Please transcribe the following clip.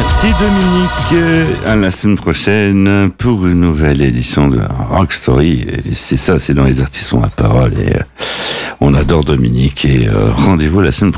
Merci Dominique. À la semaine prochaine pour une nouvelle édition de Rock Story. Et c'est ça, c'est dans les artistes ont la parole et on adore Dominique et rendez-vous la semaine prochaine.